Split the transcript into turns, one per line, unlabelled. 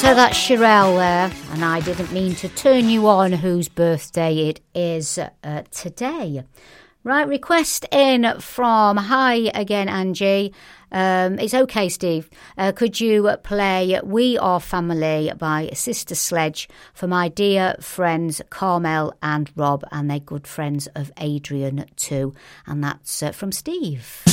So that's Shirelle there, and I didn't mean to turn you on whose birthday it is today. Right, request in from, hi again, Angie. It's okay, Steve. Could you play We Are Family by Sister Sledge for my dear friends Carmel and Rob, and they're good friends of Adrian too. And that's from Steve.